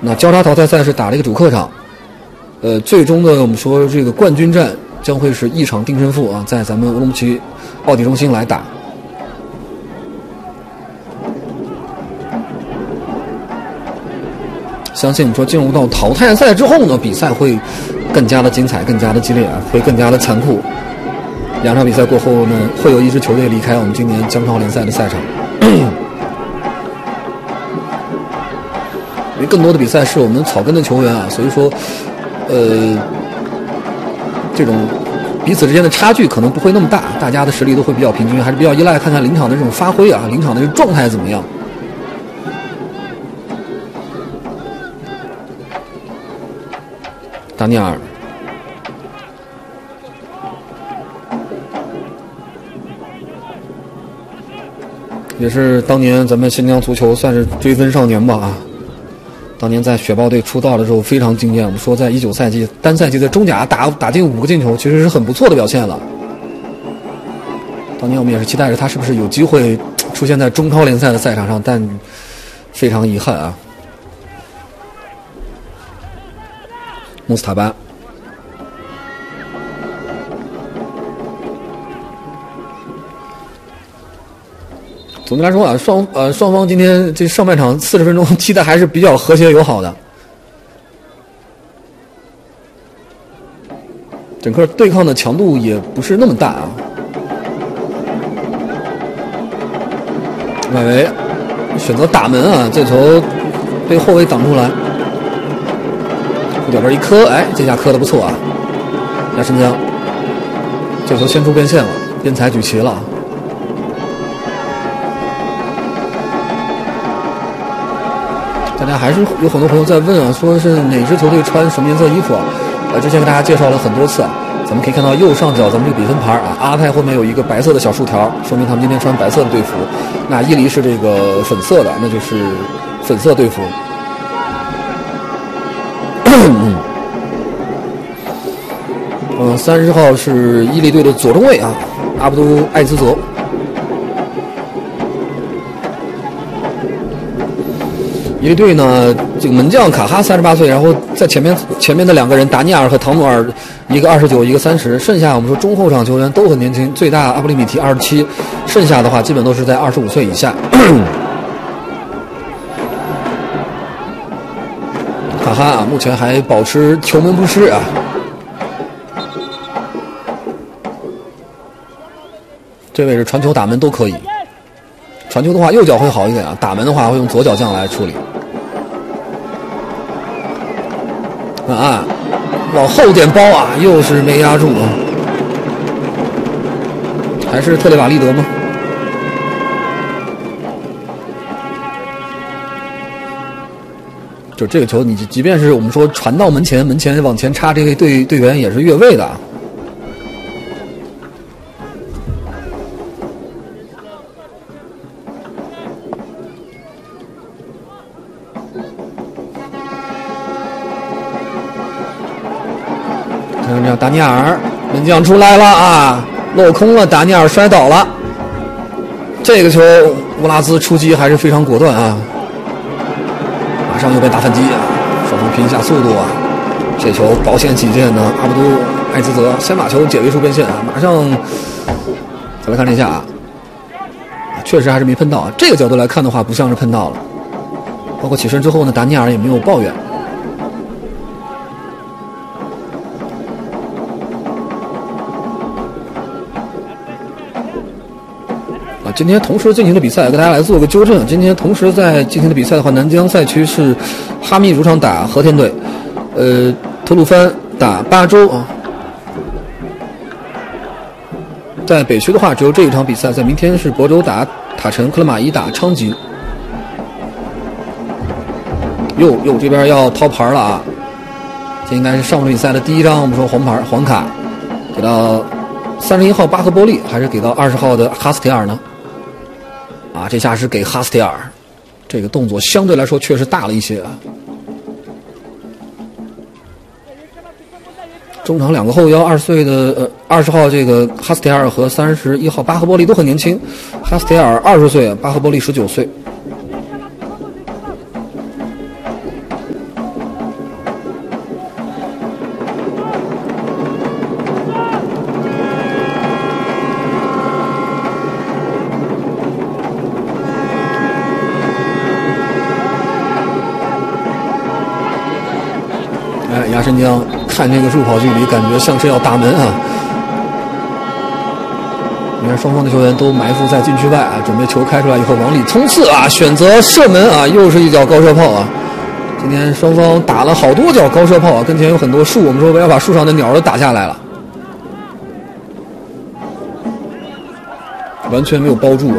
那交叉淘汰赛是打了一个主客场，最终的我们说这个冠军战将会是一场定胜负啊，在咱们乌鲁木齐奥体中心来打。相信我们说进入到淘汰赛之后呢，比赛会更加的精彩，更加的激烈啊，会更加的残酷。两场比赛过后呢，会有一支球队离开我们今年江超联赛的赛场。因为更多的比赛是我们草根的球员啊，所以说，这种彼此之间的差距可能不会那么大，大家的实力都会比较平均，还是比较依赖看看临场的这种发挥啊，临场的这个状态怎么样。达尼尔，也是当年咱们新疆足球算是追分少年吧啊。当年在雪豹队出道的时候非常惊艳，我们说在19赛季单赛季的中甲打进5个进球，其实是很不错的表现了。当年我们也是期待着他是不是有机会出现在中超联赛的赛场上，但非常遗憾啊。穆斯塔巴，总的来说啊，双方今天这上半场40分钟踢的还是比较和谐友好的，整个对抗的强度也不是那么大啊。外围选择打门啊，这球被后卫挡出来，后脚这一磕，哎，这下磕的不错啊。亚申江，这球先出边线了，边裁举旗了。大家还是有很多朋友在问啊，说是哪支球队穿什么颜色衣服啊？之前给大家介绍了很多次啊。咱们可以看到右上角咱们这个比分牌啊，阿泰后面有一个白色的小竖条，说明他们今天穿白色的队服。那伊犁是这个粉色的，那就是粉色队服。30号是伊犁队的左中卫啊，阿卜杜艾兹泽。伊犁队呢，这个门将卡哈38岁，然后在前面的两个人达尼尔和唐努尔，一个29，一个30，剩下我们说中后场球员都很年轻，最大阿布里米提27，剩下的话基本都是在25岁以下。卡哈啊，目前还保持球门不失啊。这位是传球打门都可以，传球的话右脚会好一点啊，打门的话会用左脚将来处理。啊，往后点包啊，又是没压住啊，还是特雷瓦利德吗？就这个球，你即便是我们说传到门前往前插，这个队员也是越位的。看这达尼尔，门将出来了啊，落空了，达尼尔摔倒了。这个球乌拉兹出击还是非常果断啊，马上又被打反击啊，双方拼一下速度啊。这球保险起见呢，阿卜杜艾兹泽先把球解围出边线啊，马上再来看这一下啊，确实还是没喷到啊。这个角度来看的话，不像是喷到了。包括起身之后呢，达尼尔也没有抱怨。今天同时进行的比赛，给大家来做个纠正。今天同时在进行的比赛的话，南疆赛区是哈密主场打和田队，吐鲁番打巴州啊。在北区的话，只有这一场比赛，在明天是亳州打塔城，克勒马依打昌吉。哟，这边要掏牌了啊！这应该是上轮比赛的第一张我们说黄卡，给到31号巴赫波利，还是给到20号的哈斯铁尔呢？啊，这下是给哈斯铁尔，这个动作相对来说确实大了一些啊。中场两个后腰20岁的20号这个哈斯铁尔和31号巴赫波利都很年轻，哈斯铁尔20岁，巴赫波利19岁。 哎，牙神将看这个入跑距离，感觉像是要打门啊。你看双方的球员都埋伏在禁区外啊，准备球开出来以后往里冲刺啊，选择射门啊，又是一脚高射炮啊。今天双方打了好多脚高射炮啊，跟前有很多树，我们说要把树上的鸟都打下来了，完全没有包住啊。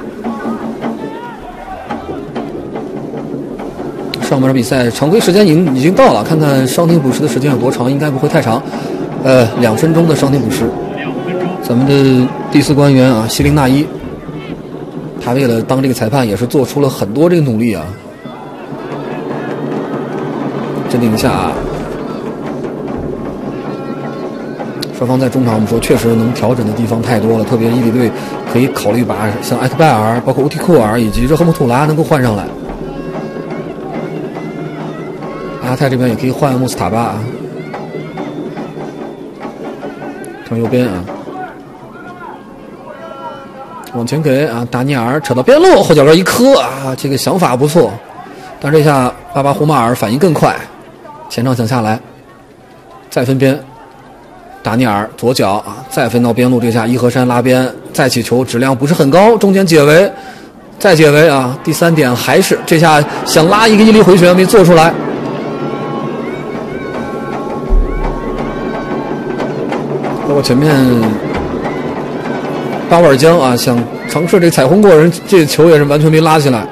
上半场比赛常规时间已经到了，看看伤停补时的时间有多长，应该不会太长，2分钟的伤停补时。咱们的第4官员啊，希林纳伊，他为了当这个裁判也是做出了很多这个努力啊。镇定一下啊！双方在中场我们说确实能调整的地方太多了，特别伊犁队可以考虑把像埃克拜尔、包括乌提库尔以及热赫姆图拉能够换上来。阿泰这边也可以换穆斯塔巴，从右边啊，往前给啊，达尼尔扯到边路，后脚跟一磕啊，这个想法不错，但是这下巴巴胡马尔反应更快，前场想下来，再分边，达尼尔左脚啊，再分到边路，这下伊和山拉边，再起球质量不是很高，中间解围，再解围啊，第3点还是这下想拉一个伊犁回旋没做出来。包括前面巴瓦尔江啊，想尝试这彩虹过人，这球也是完全没拉起来。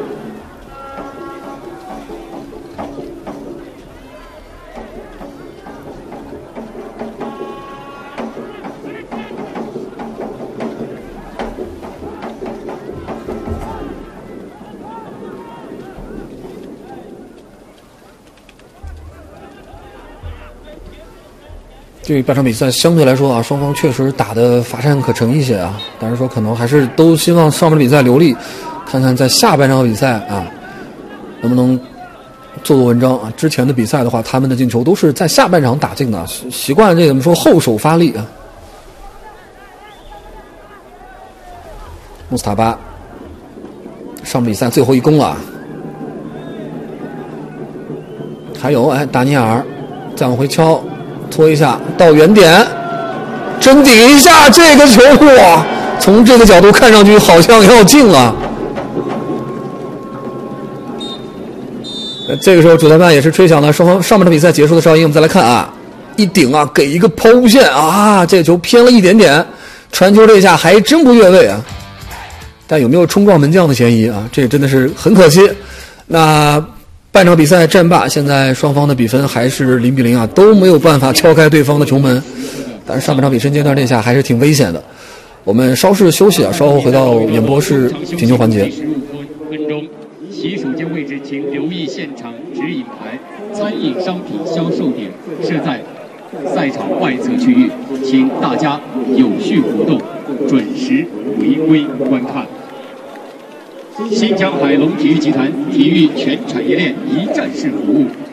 这半场比赛相对来说啊，双方确实打得乏善可陈一些啊，但是说可能还是都希望上半场比赛留力，看看在下半场比赛啊能不能做文章啊。之前的比赛的话，他们的进球都是在下半场打进的，习惯这怎么说后手发力啊。穆斯塔巴上比赛最后一攻了，还有达尼尔再往回敲。拖一下到原点，真顶一下这个球，哇！从这个角度看上去好像要进了。这个时候主裁判也是吹响了双方上半场比赛结束的哨音。我们再来看啊，一顶啊，给一个抛物线啊，这个球偏了一点点，传球这一下还真不越位啊。但有没有冲撞门将的嫌疑啊？这真的是很可惜。那半场比赛战罢，现在双方的比分还是0-0啊，都没有办法敲开对方的球门。但是上半场比分阶段这下还是挺危险的。我们稍事休息啊，稍后回到演播室评球环节。 15分钟，洗手间位置请留意现场指引牌，餐饮商品销售点设在赛场外侧区域，请大家有序活动，准时回归观看。新疆海龙体育集团体育全产业链一站式服务，